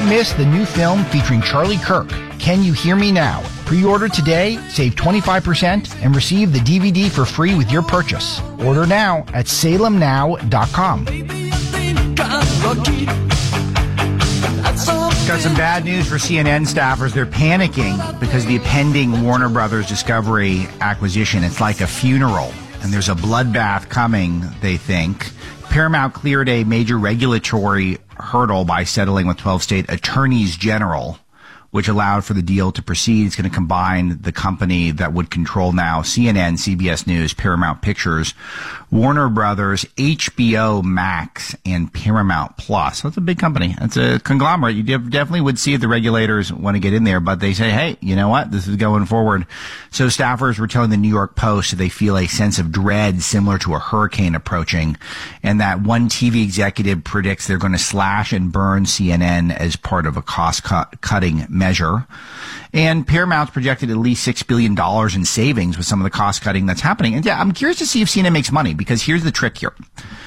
miss the new film featuring Charlie Kirk, Can You Hear Me Now? Pre-order today, save 25%, and receive the DVD for free with your purchase. Order now at salemnow.com. Got some bad news for CNN staffers. They're panicking because the impending Warner Brothers Discovery acquisition, it's like a funeral, and there's a bloodbath coming, they think. Paramount cleared a major regulatory hurdle by settling with 12 state attorneys general, which allowed for the deal to proceed. It's going to combine the company that would control now CNN, CBS News, Paramount Pictures, Warner Brothers, HBO Max, and Paramount Plus. So it's a big company. It's a conglomerate. You definitely would see if the regulators want to get in there, but they say, hey, you know what? This is going forward. So staffers were telling the New York Post that they feel a sense of dread similar to a hurricane approaching, and that one TV executive predicts they're going to slash and burn CNN as part of a cost-cutting measure. And Paramount's projected at least $6 billion in savings with some of the cost cutting that's happening. And yeah, I'm curious to see if CNN makes money, because here's the trick here.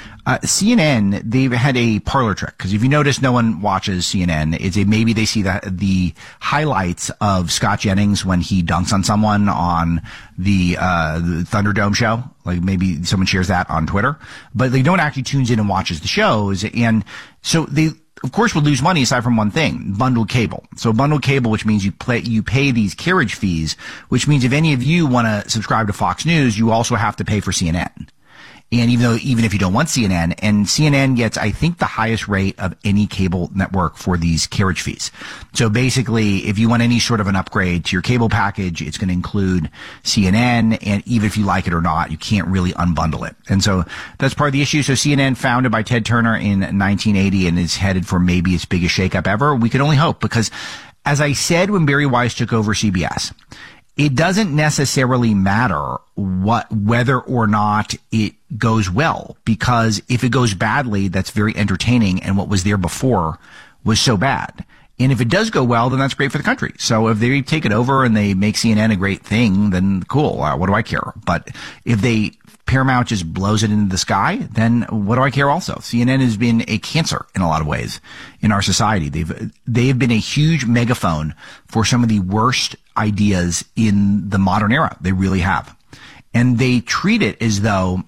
CNN, they've had a parlor trick, because if you notice, no one watches CNN. Maybe they see the highlights of Scott Jennings when he dunks on someone on the Thunderdome show. Like maybe someone shares that on Twitter, but they don't actually tunes in and watches the shows. And so they, of course, would lose money aside from one thing, bundled cable. So bundled cable, which means you pay these carriage fees, which means if any of you want to subscribe to Fox News, you also have to pay for CNN. And even if you don't want CNN, and CNN gets, I think, the highest rate of any cable network for these carriage fees. So basically, if you want any sort of an upgrade to your cable package, it's going to include CNN, and even if you like it or not, you can't really unbundle it. And so that's part of the issue. So CNN, founded by Ted Turner in 1980, and is headed for maybe its biggest shakeup ever. We can only hope, because as I said when Barry Weiss took over CBS, it doesn't necessarily matter whether or not it goes well, because if it goes badly, that's very entertaining, and what was there before was so bad. And if it does go well, then that's great for the country. So if they take it over and they make CNN a great thing, then cool. What do I care? But if Paramount just blows it into the sky, then what do I care also? CNN has been a cancer in a lot of ways in our society. They've been a huge megaphone for some of the worst ideas in the modern era. They really have. And they treat it as though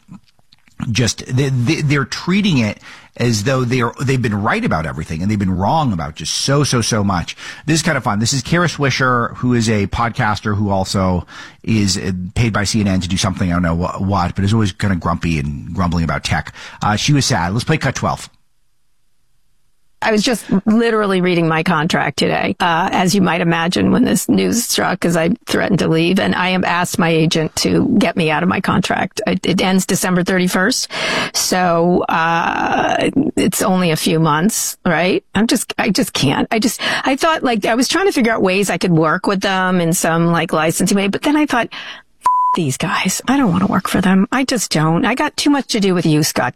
they're treating it as though they've been right about everything, and they've been wrong about just so much. This is kind of fun. This is Kara Swisher, who is a podcaster who also is paid by CNN to do something, I don't know what, but is always kind of grumpy and grumbling about tech. She was sad. Let's play cut 12. I was just literally reading my contract today, as you might imagine, when this news struck, because I threatened to leave, and I have asked my agent to get me out of my contract. It ends December 31st, so it's only a few months, right? I just can't. I thought, like, I was trying to figure out ways I could work with them in some, like, licensing way, but then I thought, these guys, I don't want to work for them. I just don't. I got too much to do with you, Scott